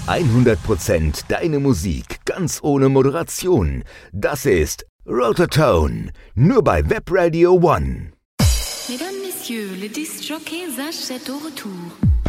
100% deine Musik, ganz ohne Moderation. Das ist Rotortone, nur bei Web Radio One. Mesdames, Messieurs, le disc jockey Zach est au retour.